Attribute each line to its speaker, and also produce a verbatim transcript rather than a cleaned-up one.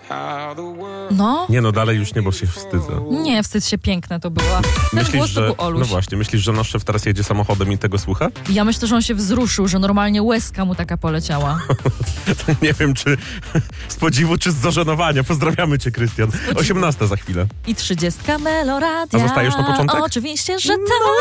Speaker 1: No.
Speaker 2: Nie no, dalej już nie, bo się wstydzę.
Speaker 1: Nie, wstydź się, piękne to było. Ten
Speaker 2: Myślisz,
Speaker 1: głos to
Speaker 2: że...
Speaker 1: był Oluś.
Speaker 2: No właśnie, myślisz, że nasz szef teraz jedzie samochodem i tego słucha?
Speaker 1: Ja myślę, że on się wzruszył, że normalnie łezka mu taka poleciała.
Speaker 2: Nie wiem, czy z podziwu, czy z zażenowania. Pozdrawiamy cię, Krystian. osiemnasta za chwilę.
Speaker 1: I trzydziestka Meloradia.
Speaker 2: A zostajesz na początek?
Speaker 1: Oczywiście, że tak.